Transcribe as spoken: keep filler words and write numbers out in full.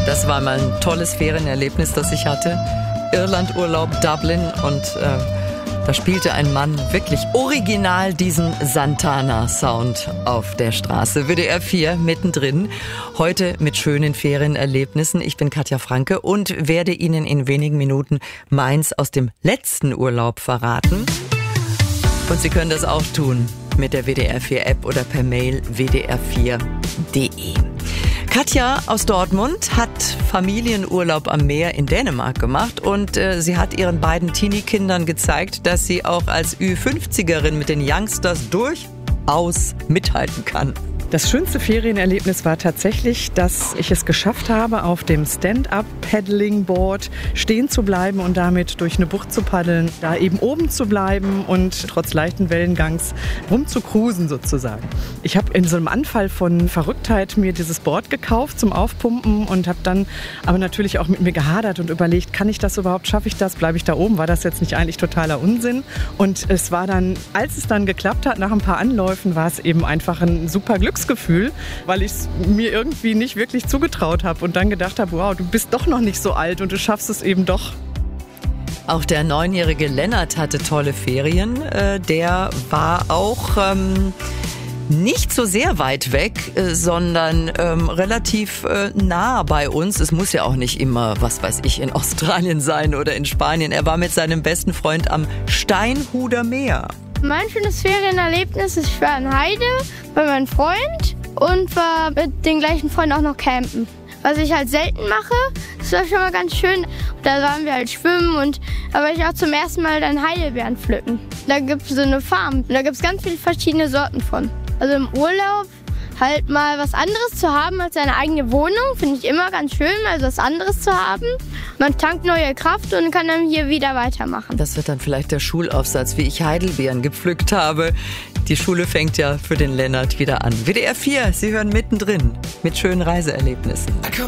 Das war mal ein tolles Ferienerlebnis, das ich hatte. Irlandurlaub, Dublin, und äh, da spielte ein Mann wirklich original diesen Santana-Sound auf der Straße. W D R vier mittendrin, heute mit schönen Ferienerlebnissen. Ich bin Katja Franke und werde Ihnen in wenigen Minuten meins aus dem letzten Urlaub verraten. Und Sie können das auch tun mit der W D R vier App oder per Mail w d r vier punkt d e. Katja aus Dortmund hat Familienurlaub am Meer in Dänemark gemacht und äh, sie hat ihren beiden Teenie-Kindern gezeigt, dass sie auch als Ü fünfzigerin mit den Youngsters durchaus mithalten kann. Das schönste Ferienerlebnis war tatsächlich, dass ich es geschafft habe, auf dem Stand-Up-Paddling-Board stehen zu bleiben und damit durch eine Bucht zu paddeln, da eben oben zu bleiben und trotz leichten Wellengangs rumzucruisen sozusagen. Ich habe in so einem Anfall von Verrücktheit mir dieses Board gekauft zum Aufpumpen und habe dann aber natürlich auch mit mir gehadert und überlegt, kann ich das überhaupt, schaffe ich das, bleibe ich da oben, war das jetzt nicht eigentlich totaler Unsinn? Und es war dann, als es dann geklappt hat, nach ein paar Anläufen, war es eben einfach ein super Glücksgefühl. Gefühl, weil ich es mir irgendwie nicht wirklich zugetraut habe und dann gedacht habe, wow, du bist doch noch nicht so alt und du schaffst es eben doch. Auch der neunjährige Lennart hatte tolle Ferien. Der war auch ähm, nicht so sehr weit weg, sondern ähm, relativ äh, nah bei uns. Es muss ja auch nicht immer, was weiß ich, in Australien sein oder in Spanien. Er war mit seinem besten Freund am Steinhuder Meer. Mein schönes Ferienerlebnis ist, ich war in Heide bei meinem Freund und war mit den gleichen Freunden auch noch campen. Was ich halt selten mache, das war schon mal ganz schön. Da waren wir halt schwimmen und da war ich auch zum ersten Mal dann Heidelbeeren pflücken. Da gibt es so eine Farm und da gibt es ganz viele verschiedene Sorten von. Also im Urlaub halt mal was anderes zu haben als seine eigene Wohnung, finde ich immer ganz schön, also was anderes zu haben. Man tankt neue Kraft und kann dann hier wieder weitermachen. Das wird dann vielleicht der Schulaufsatz, wie ich Heidelbeeren gepflückt habe. Die Schule fängt ja für den Lennart wieder an. W D R vier, Sie hören mittendrin mit schönen Reiseerlebnissen.